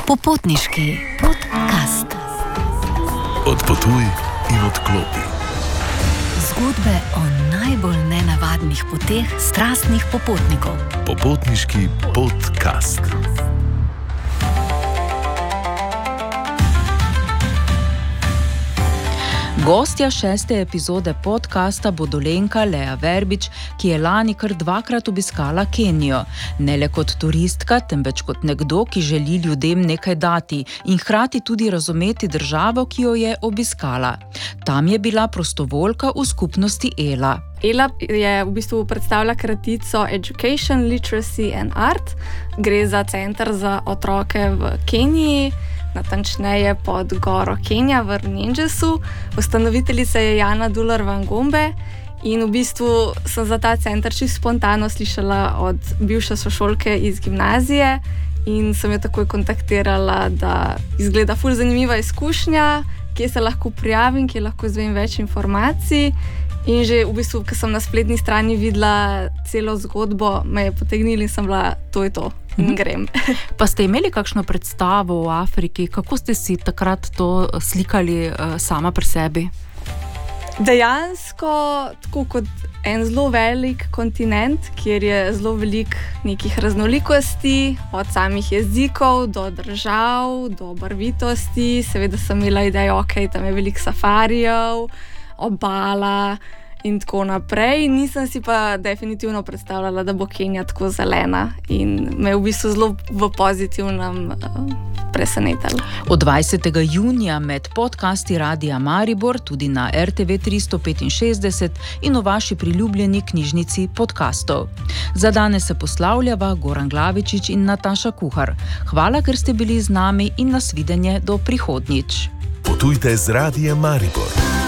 Popotniški podcast. Odpotuj in odklopi. Zgodbe o najbolj nenavadnih poteh strastnih popotnikov. Popotniški podcast. Gostja 6. epizode podcasta bo Dolenjka Lea Verbič, ki je lani kar 2-krat obiskala Kenijo. Ne le kot turistka, temveč kot nekdo, ki želi ljudem nekaj dati in hkrati tudi razumeti državo, ki jo je obiskala. Tam je bila prostovoljka v skupnosti ELA. ELA je v bistvu predstavlja kratico Education, Literacy and Art. Gre za center za otroke v Keniji, natančneje pod goro Kenja v Runyenjesu. Ustanoviteljica je Jana Dular Wangombe in v bistvu sem za ta center čisto spontano slišala od bivše sošolke iz gimnazije in sem jo takoj kontaktirala, da izgleda ful zanimiva izkušnja, kje se lahko prijavim, kje lahko izvem več informacij. In že v bistvu, ko sem na spletni strani videla celo zgodbo, me je potegnila in sem bila, to je to. In grem. Pa ste imeli kakšno predstavo o Afriki? Kako ste si takrat to slikali sama pri sebi? Dejansko tako kot en zelo velik kontinent, kjer je zelo veliko nekih raznolikosti, od samih jezikov do držav, do barvitosti. Seveda sem imela idejo, tam je veliko safarijev, obala in tako naprej. Nisem si pa definitivno predstavljala, da bo Kenija tako zelena in me je v bistvu zelo v pozitivnem presenetilo. Od 20. junija med podcasti Radia Maribor tudi na RTV 365 in v vaši priljubljeni knjižnici podcastov. Za danes se poslavljava Goran Glavičič in Nataša Kuhar. Hvala, ker ste bili z nami in nasvidenje do prihodnjič. Potujte z Radiem Maribor.